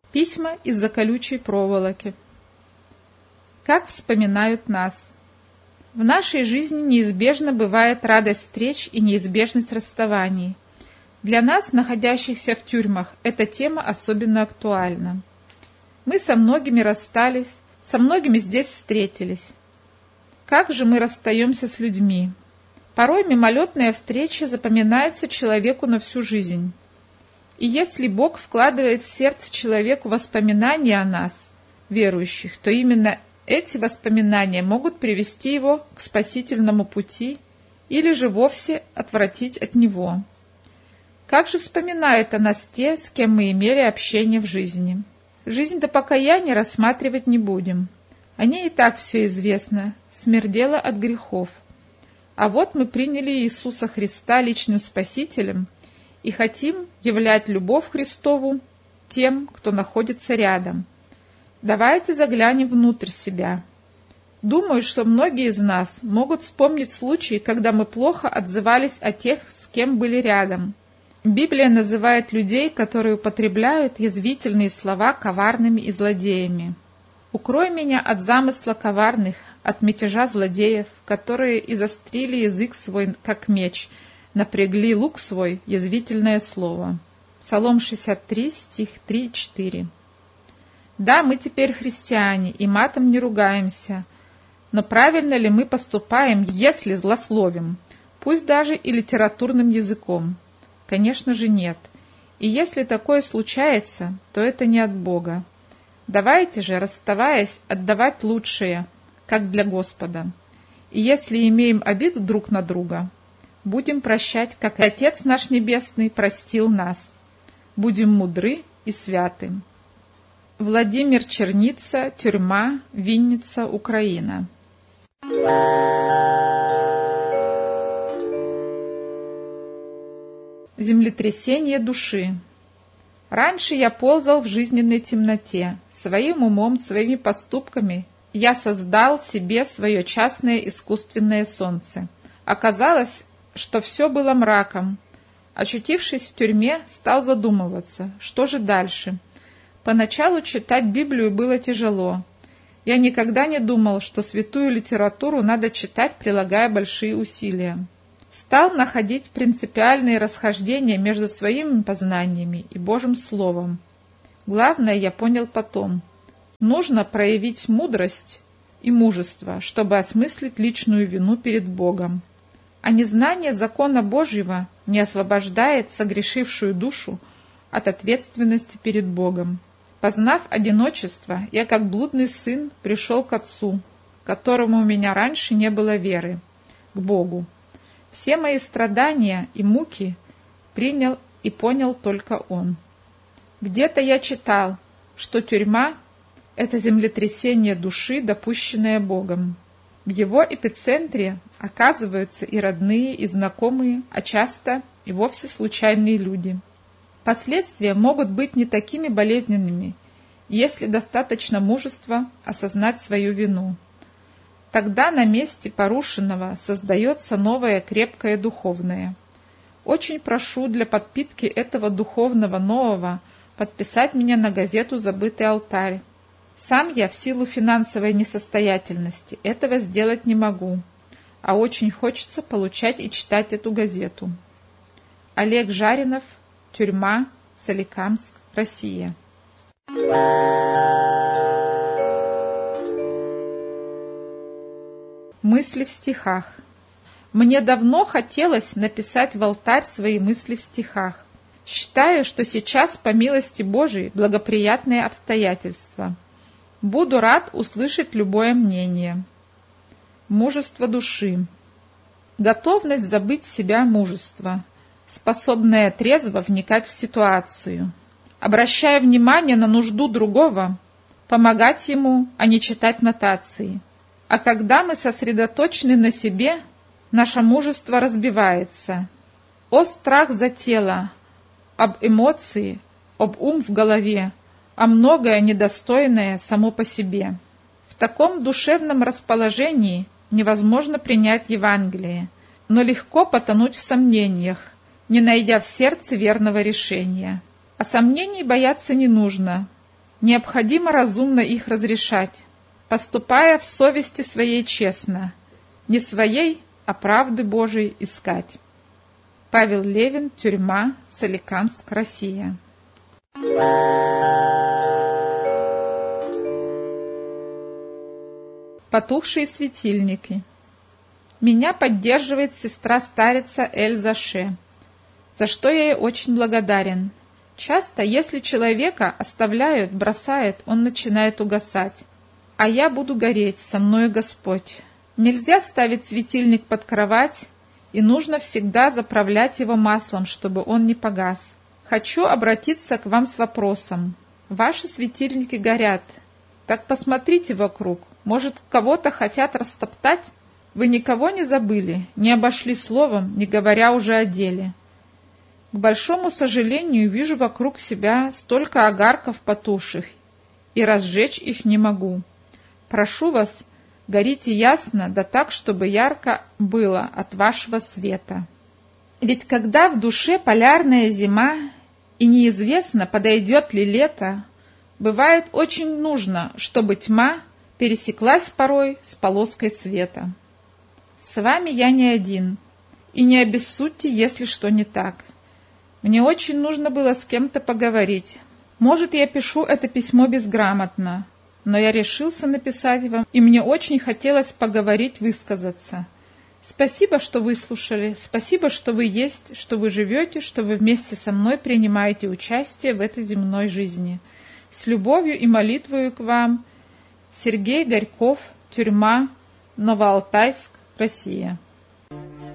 Письма из-за колючей проволоки. Как вспоминают нас. В нашей жизни неизбежно бывает радость встреч и неизбежность расставаний. Для нас, находящихся в тюрьмах, эта тема особенно актуальна. Мы со многими расстались, со многими здесь встретились. Как же мы расстаемся с людьми? Порой мимолетная встреча запоминается человеку на всю жизнь. И если Бог вкладывает в сердце человеку воспоминания о нас, верующих, то именно эти воспоминания могут привести его к спасительному пути или же вовсе отвратить от него. Как же вспоминают о нас те, с кем мы имели общение в жизни? Жизнь до покаяния рассматривать не будем. О ней и так все известно, смердело от грехов. А вот мы приняли Иисуса Христа личным Спасителем и хотим являть любовь Христову тем, кто находится рядом. Давайте заглянем внутрь себя. Думаю, что многие из нас могут вспомнить случаи, когда мы плохо отзывались о тех, с кем были рядом. Библия называет людей, которые употребляют язвительные слова, коварными и злодеями. «Укрой меня от замысла коварных, от мятежа злодеев, которые изострили язык свой, как меч, напрягли лук свой, язвительное слово». Псалом 63, стих 3-4. Да, мы теперь христиане, и матом не ругаемся, но правильно ли мы поступаем, если злословим, пусть даже и литературным языком? Конечно же нет. И если такое случается, то это не от Бога. Давайте же, расставаясь, отдавать лучшее, как для Господа. И если имеем обиду друг на друга, будем прощать, как и Отец наш Небесный простил нас. Будем мудры и святы. Владимир Черница, тюрьма, Винница, Украина. Землетрясение души. Раньше я ползал в жизненной темноте. Своим умом, своими поступками я создал себе свое частное искусственное солнце. Оказалось, что все было мраком. Очутившись в тюрьме, стал задумываться, что же дальше. Поначалу читать Библию было тяжело. Я никогда не думал, что святую литературу надо читать, прилагая большие усилия. Стал находить принципиальные расхождения между своими познаниями и Божьим Словом. Главное я понял потом. Нужно проявить мудрость и мужество, чтобы осмыслить личную вину перед Богом. А незнание закона Божьего не освобождает согрешившую душу от ответственности перед Богом. Познав одиночество, я как блудный сын пришел к Отцу, которому у меня раньше не было веры, к Богу. Все мои страдания и муки принял и понял только Он. Где-то я читал, что тюрьма – это землетрясение души, допущенное Богом. В его эпицентре оказываются и родные, и знакомые, а часто и вовсе случайные люди. Последствия могут быть не такими болезненными, если достаточно мужества осознать свою вину. Тогда на месте порушенного создается новое крепкое духовное. Очень прошу для подпитки этого духовного нового подписать меня на газету «Забытый алтарь». Сам я в силу финансовой несостоятельности этого сделать не могу, а очень хочется получать и читать эту газету. Олег Жаринов, тюрьма, Соликамск, Россия. Мысли в стихах. Мне давно хотелось написать в алтарь свои мысли в стихах. Считаю, что сейчас, по милости Божией, благоприятные обстоятельства. Буду рад услышать любое мнение. Мужество души. Готовность забыть себя мужество, способное трезво вникать в ситуацию. Обращая внимание на нужду другого, помогать ему, а не читать нотации. А когда мы сосредоточены на себе, наше мужество разбивается. О страх за тело, об эмоции, об ум в голове, а многое недостойное само по себе. В таком душевном расположении невозможно принять Евангелие, но легко потонуть в сомнениях, не найдя в сердце верного решения. А сомнений бояться не нужно. Необходимо разумно их разрешать, поступая в совести своей честно, не своей, а правды Божией искать. Павел Левин, тюрьма, Соликамск, Россия. Потухшие светильники. Меня поддерживает сестра-старица Эльза Ше, за что я ей очень благодарен. Часто, если человека оставляют, бросают, он начинает угасать. А я буду гореть, со мною Господь. Нельзя ставить светильник под кровать, и нужно всегда заправлять его маслом, чтобы он не погас. Хочу обратиться к вам с вопросом. Ваши светильники горят. Так посмотрите вокруг. Может, кого-то хотят растоптать? Вы никого не забыли, не обошли словом, не говоря уже о деле. К большому сожалению, вижу вокруг себя столько огарков потухших, и разжечь их не могу. Прошу вас, горите ясно, да так, чтобы ярко было от вашего света. Ведь когда в душе полярная зима, и неизвестно, подойдет ли лето, бывает очень нужно, чтобы тьма пересеклась порой с полоской света. С вами я не один, и не обессудьте, если что не так. Мне очень нужно было с кем-то поговорить. Может, я пишу это письмо безграмотно, но я решился написать вам, и мне очень хотелось поговорить, высказаться. Спасибо, что выслушали, спасибо, что вы есть, что вы живете, что вы вместе со мной принимаете участие в этой земной жизни. С любовью и молитвою к вам, Сергей Горьков, тюрьма, Новоалтайск, Россия.